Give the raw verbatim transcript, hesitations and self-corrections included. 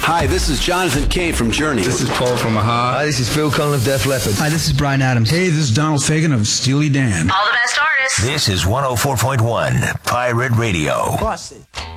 Hi, this is Jonathan Kay from Journey. This is Paul from Aha. Hi, this is Phil Collin of Def Leppard. Hi, this is Bryan Adams. Hey, this is Donald Fagen of Steely Dan. All the best artists. This is one oh four point one Pirate Radio. Bust it.